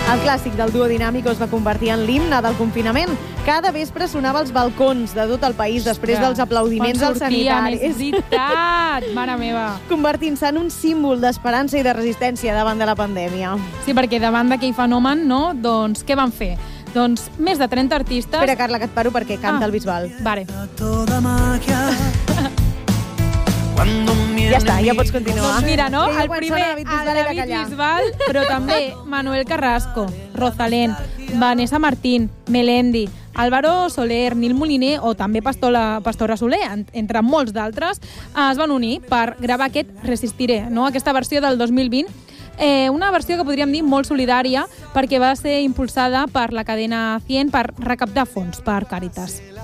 El clàssic del duo Dinàmico es va convertir en l'himne del confinament. Cada vespre sonava als balcons de tot el país després dels aplaudiments als sanitaris. És veritat, mare meva. Convertint-se en un símbol d'esperança i de resistència davant de la pandèmia. Sí, perquè davant d'aquell fenomen, no? Doncs què van fer? Doncs més de 30 artistes... Espera, Carla, que et paro perquè canta el Bisbal. Vale. Ja està, ja pots continuar. Doncs mira, no? Que El primer, el David Bisbal, però també Manuel Carrasco, Rosalén, Vanessa Martín, Melendi, Álvaro Soler, Nil Moliner o també Pastora Soler, entre molts d'altres, es van unir per gravar aquest Resistiré, no? Aquesta versió del 2020, una versió que podríem dir molt solidària perquè va ser impulsada per la cadena 100 per recaptar fons per Càritas.